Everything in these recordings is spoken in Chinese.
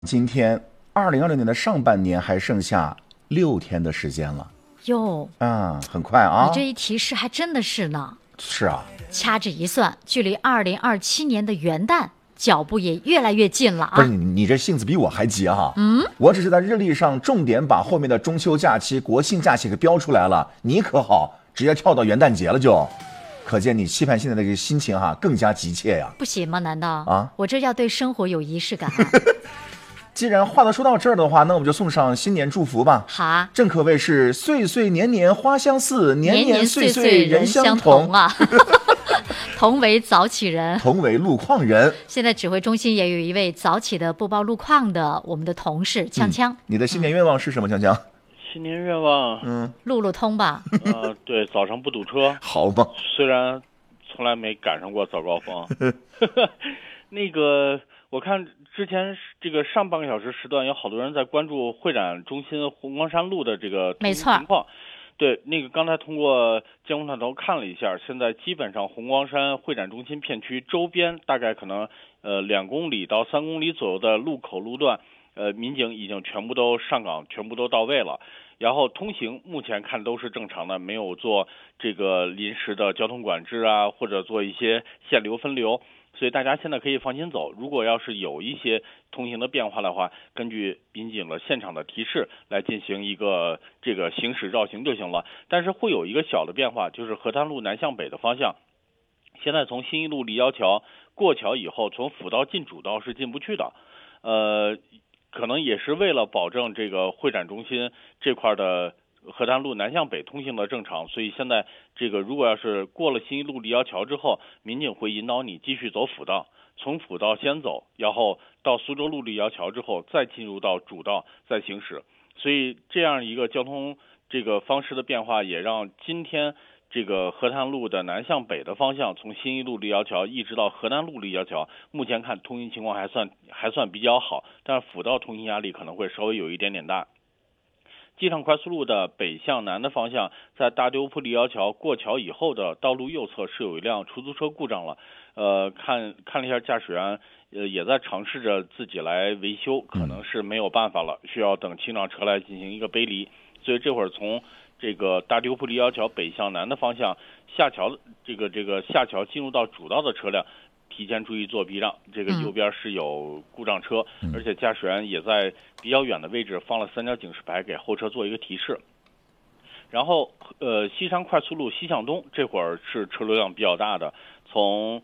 今天2020年的上半年还剩下6天的时间了哟， 很快啊！ 你这一提示还真的是呢。 是啊， 掐指一算，距离2027年的元旦脚步也越来越近了啊！ 不是你这性子比我还急哈。我只是在日历上重点把后面的中秋假期、国庆假期给标出来了，你可好，直接跳到元旦节了就。可见你期盼现在的这个心情更加急切呀。 不行吗？难道啊？ 我这要对生活有仪式感既然话都说到这儿的话，那我们就送上新年祝福吧。 好啊， 正可谓是岁岁年年花相似，年年岁岁人相同啊。同为早起人， 同为路况人。 现在指挥中心也有一位早起的播报路况的我们的同事锵锵。 你的新年愿望是什么？锵锵？ 新年愿望， 路路通吧？ 对，早上不堵车。 好吧， 虽然从来没赶上过早高峰。那个，我看之前这个上半个小时时段有好多人在关注会展中心红光山路的这个没错情况。对，那个刚才通过监控探头看了一下，现在基本上红光山会展中心片区周边大概可能2公里到3公里左右的路口路段，民警已经全部都上岗，全部都到位了。然后通行目前看都是正常的，没有做这个临时的交通管制啊，或者做一些限流分流。所以大家现在可以放心走，如果要是有一些通行的变化的话，根据民警的现场的提示来进行一个这个行驶绕行就行了。但是会有一个小的变化，就是河滩路南向北的方向，现在从新一路立交桥过桥以后，从辅道进主道是进不去的，可能也是为了保证这个会展中心这块的河滩路南向北通行的正常，所以现在这个如果要是过了新一路立交桥之后，民警会引导你继续走辅道，从辅道先走，然后到苏州路立交桥之后再进入到主道再行驶。所以这样一个交通这个方式的变化，也让今天这个河滩路的南向北的方向，从新一路立交桥一直到河南路立交桥，目前看通行情况还算比较好，但是辅道通行压力可能会稍微有一点点大。机场快速路的北向南的方向，在大丢铺立交桥过桥以后的道路右侧是有一辆出租车故障了，看了一下驾驶员，也在尝试着自己来维修，可能是没有办法了，需要等清障车来进行一个背离，所以这会儿从这个大丢铺立交桥北向南的方向下桥，这个下桥进入到主道的车辆，提前注意做避让，这个右边是有故障车，而且驾驶员也在比较远的位置放了3角警示牌给后车做一个提示。然后西山快速路西向东这会儿是车流量比较大的，从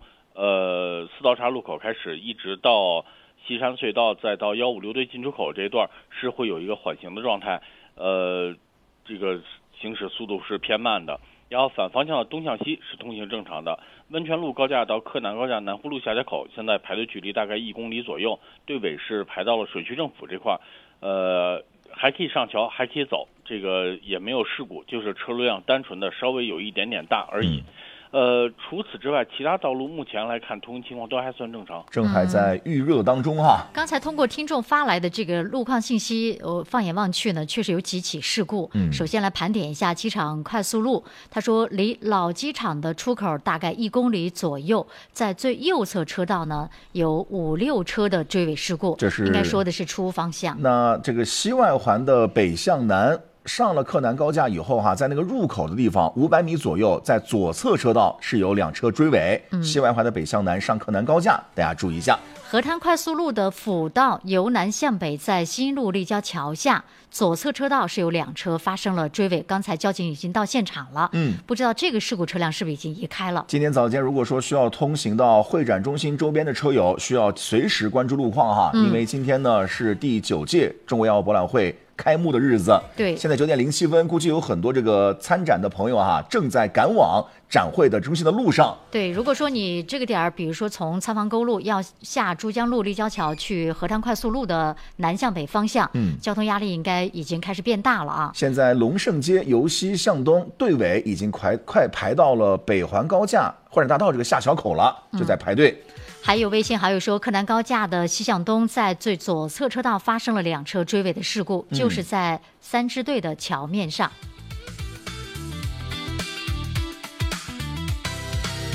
4道岔路口开始一直到西山隧道再到156队进出口这一段是会有一个缓行的状态，这个行驶速度是偏慢的。然后反方向的东向西是通行正常的，温泉路高架到柯南高架南湖路下桥口，现在排队距离大概1公里左右，队尾是排到了水区政府这块，还可以上桥，还可以走，这个也没有事故，就是车流量单纯的稍微有一点点大而已。除此之外，其他道路目前来看通行情况都还算正常， 正还在预热当中哈。 刚才通过听众发来的这个路况信息，放眼望去呢，确实有几起事故。首先来盘点一下机场快速路，他说离老机场的出口大概1公里左右，在最右侧车道呢有5、6车的追尾事故， 这是应该说的是出方向。 那这个西外环的北向南。上了柯南高架以后在那个入口的地方500米左右，在左侧车道是有2车追尾。西外环的北向南上柯南高架，大家注意一下。 河滩快速路的辅道由南向北，在新路立交桥下左侧车道是有2车发生了追尾，刚才交警已经到现场了。不知道这个事故车辆是不是已经移开了？ 今天早间如果说需要通行到会展中心周边的车友，需要随时关注路况因为今天呢是第9届中国药博览会开幕的日子。 对， 现在9点07分，估计有很多这个参展的朋友正在赶往展会的中心的路上。 对，如果说你这个点儿，比如说从仓房沟路要下珠江路立交桥去河滩快速路的南向北方向，交通压力应该已经开始变大了啊。 现在龙胜街由西向东队尾已经快排到了北环高架会展大道这个下桥口了，就在排队。 还有微信好友说，柯南高架的西向东在最左侧车道发生了2车追尾的事故，就是在3支队的桥面上。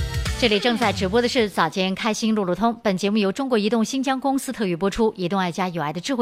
这里正在直播的是早间开心路路通，本节目由中国移动新疆公司特约播出，移动爱家有爱的智慧